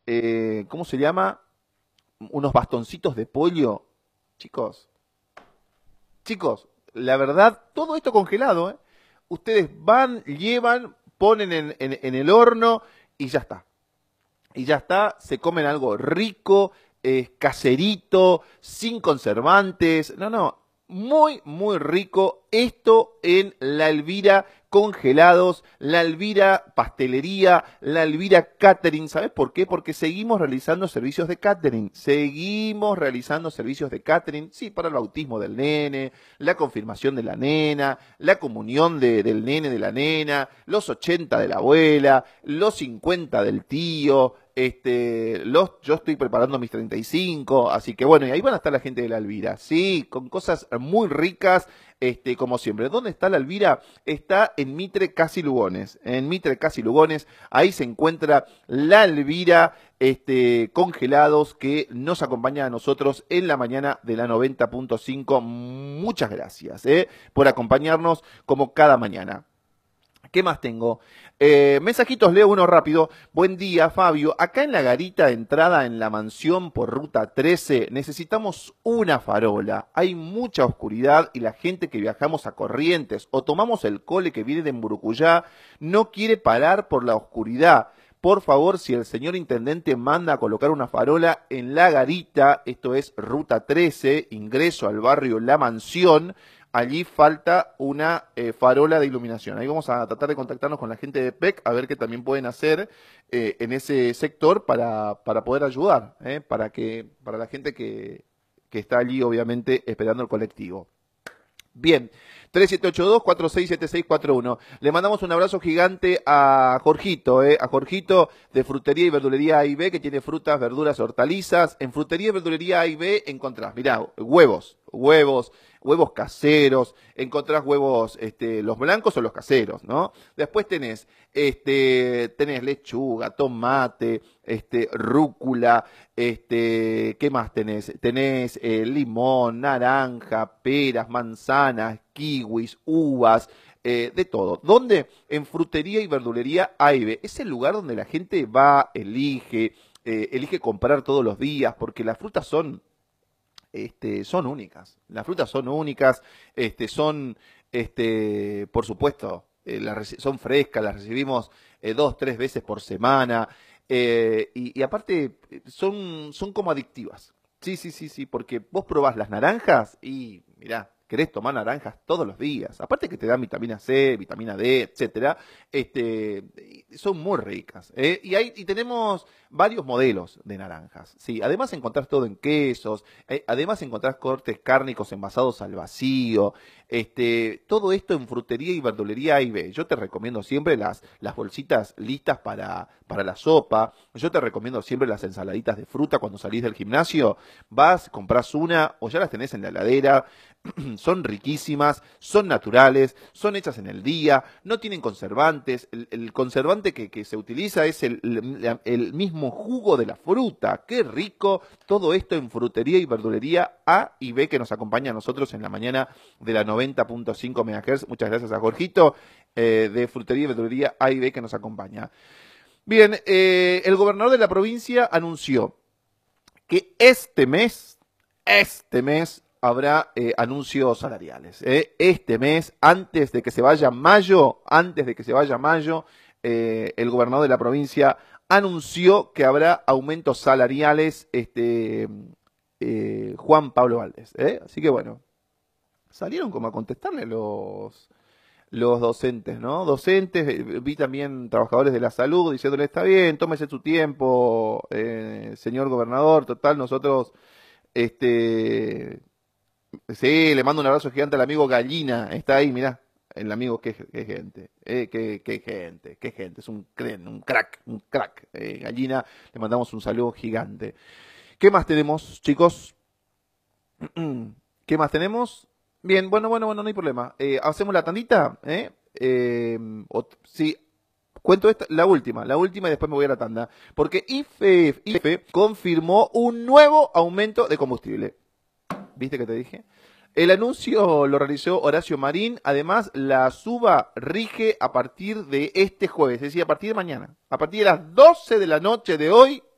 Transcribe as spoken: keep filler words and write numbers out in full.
eh, ¿cómo se llama? Unos bastoncitos de pollo. Chicos, chicos, la verdad, todo esto congelado, ¿eh? Ustedes van, llevan, ponen en, en, en el horno y ya está. Y ya está, se comen algo rico, eh, caserito, sin conservantes. No, no, muy, muy rico. Esto en La Elvira Congelados, La Elvira Pastelería, La Elvira Catering. ¿Sabes por qué? Porque seguimos realizando servicios de catering. Seguimos realizando servicios de catering, sí, para el bautismo del nene, la confirmación de la nena, la comunión de, del nene de la nena, los ochenta de la abuela, los cincuenta del tío. Este, los, yo estoy preparando mis treinta y cinco, así que bueno, y ahí van a estar la gente de La Elvira, sí, con cosas muy ricas, este, como siempre. ¿Dónde está La Elvira? Está en Mitre Casi Lugones, en Mitre Casi Lugones, ahí se encuentra La Elvira, este, Congelados, que nos acompaña a nosotros en la mañana de la noventa punto cinco. Muchas gracias, eh, por acompañarnos como cada mañana. ¿Qué más tengo? Eh, mensajitos, leo uno rápido. Buen día, Fabio. Acá en la garita de entrada en la mansión por ruta trece necesitamos una farola. Hay mucha oscuridad y la gente que viajamos a Corrientes o tomamos el cole que viene de Mburucuyá no quiere parar por la oscuridad. Por favor, si el señor intendente manda a colocar una farola en la garita, esto es ruta trece, ingreso al barrio La Mansión, allí falta una eh, farola de iluminación. Ahí vamos a tratar de contactarnos con la gente de P E C a ver qué también pueden hacer eh, en ese sector para, para poder ayudar, eh, para, que, para la gente que, que está allí, obviamente, esperando el colectivo. Bien, tres siete ocho dos, cuatro seis siete seis cuatro uno. Le mandamos un abrazo gigante a Jorgito, eh, a Jorgito de Frutería y Verdulería A y B, que tiene frutas, verduras, hortalizas. En Frutería y Verdulería A y B encontrás, mirá, huevos, huevos, huevos caseros, encontrás huevos, este, los blancos o los caseros, ¿no? Después tenés, este, tenés lechuga, tomate, este, rúcula, este, ¿qué más tenés? Tenés eh, limón, naranja, peras, manzanas, kiwis, uvas, eh, de todo. ¿Dónde? En Frutería y Verdulería A y B. Es el lugar donde la gente va, elige, eh, elige comprar todos los días, porque las frutas son Este, son únicas, las frutas son únicas, este, son, este, por supuesto, eh, las, son frescas, las recibimos eh, dos, tres veces por semana, eh, y, y aparte son, son como adictivas. Sí, sí, sí, sí, porque vos probás las naranjas y mirá, querés tomar naranjas todos los días. Aparte que te dan vitamina C, vitamina D, etcétera, este, son muy ricas. ¿eh? Y, hay, y tenemos varios modelos de naranjas. Sí, además encontrás todo en quesos, eh, además encontrás cortes cárnicos envasados al vacío, este, todo esto en Frutería y Verdulería A y B. Yo te recomiendo siempre las, las bolsitas listas para, para la sopa. Yo te recomiendo siempre las ensaladitas de fruta cuando salís del gimnasio. Vas, compras una o ya las tenés en la heladera. Son riquísimas, son naturales, son hechas en el día, no tienen conservantes. El, el conservante que, que se utiliza es el, el, el mismo jugo de la fruta. ¡Qué rico! Todo esto en Frutería y Verdulería A y B, que nos acompaña a nosotros en la mañana de la noventa punto cinco megahertz. Muchas gracias a Jorgito eh, de Frutería y Verdulería A y B que nos acompaña. Bien, eh, el gobernador de la provincia anunció que este mes, este mes, habrá eh, anuncios salariales. ¿eh? Este mes, antes de que se vaya mayo, antes de que se vaya mayo, eh, el gobernador de la provincia anunció que habrá aumentos salariales, este, eh, Juan Pablo Valdés. ¿eh? Así que bueno, salieron como a contestarle los, los docentes, ¿no? Docentes, eh, vi también trabajadores de la salud diciéndole, está bien, tómese su tiempo, eh, señor gobernador, total, nosotros, este... Sí, le mando un abrazo gigante al amigo Gallina. Está ahí, mirá. El amigo, qué, qué gente. Eh, qué, qué gente, qué gente. Es un, un crack, un crack. Eh, Gallina, le mandamos un saludo gigante. ¿Qué más tenemos, chicos? ¿Qué más tenemos? Bien, bueno, bueno, bueno, no hay problema. Eh, ¿Hacemos la tandita? ¿Eh? Eh, o, sí, cuento esta, la última, la última y después me voy a la tanda. Porque I F E, I F E confirmó un nuevo aumento de combustible. ¿Viste que te dije? El anuncio lo realizó Horacio Marín. Además, la suba rige a partir de este jueves, es decir, a partir de mañana. A partir de las doce de la noche de hoy,